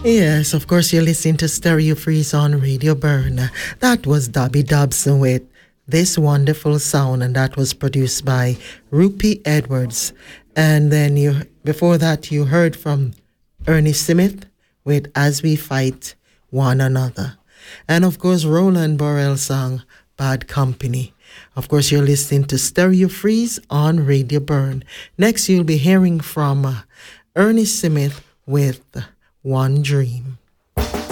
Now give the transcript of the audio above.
Yes, of course, you're listening to Stereo Freeze on Radio Burn. That was Dobby Dobson with This Wonderful Sound, and that was produced by Rupi Edwards. And then before that, you heard from Ernie Smith with As We Fight One Another. And of course, Roland Burrell's song, Bad Company. Of course, you're listening to Stereo Freeze on Radio Burn. Next, you'll be hearing from Ernie Smith with One Dream.